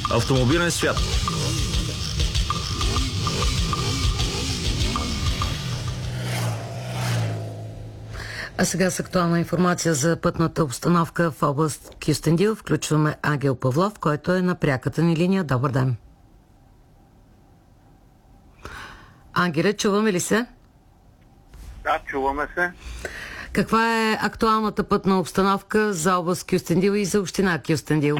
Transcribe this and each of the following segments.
Автомобилен свят. А сега с актуална информация за пътната обстановка в област Кюстендил включваме Ангел Павлов, който е на пряката ни линия. Добър ден! Ангеле, чуваме ли се? Да, чуваме се. Каква е актуалната пътна обстановка за област Кюстендил и за община Кюстендил?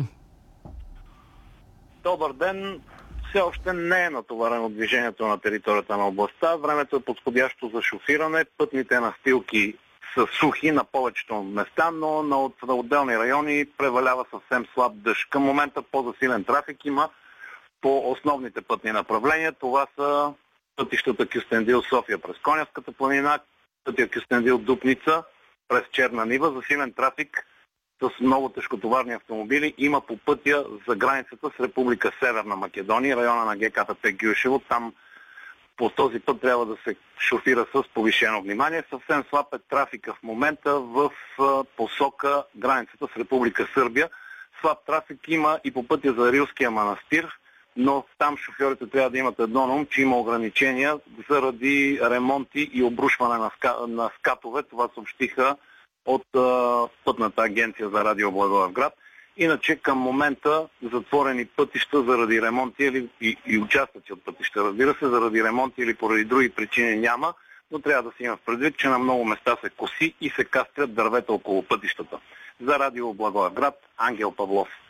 Добър ден. Все още не е натоварено движението на територията на областта. Времето е подходящо за шофиране. Пътните настилки са сухи на повечето места, но на отделни райони превалява съвсем слаб дъжд. Към момента по-засилен трафик има по основните пътни направления. Това са пътищата Кюстендил-София през Конявската планина, пътя Кюстендил-Дупница през Черна Нива. Засилен трафик с много тежкотоварни автомобили има по пътя за границата с Република Северна Македония, района на ГКПП Гюешево. Там по този път трябва да се шофира с повишено внимание. Съвсем слаб е трафика в момента в посока границата с Република Сърбия. Слаб трафик има и по пътя за Рилския манастир, но там шофьорите трябва да имат едно на ум, че има ограничения заради ремонти и обрушване на скатове. Това съобщиха от Пътната агенция за радио Благоевград. Иначе към момента затворени пътища заради ремонти и участъци от пътища, разбира се, заради ремонти или поради други причини няма, но трябва да се има в предвид, че на много места се коси и се кастрят дървета около пътищата. За радио Благоевград, Ангел Павлов.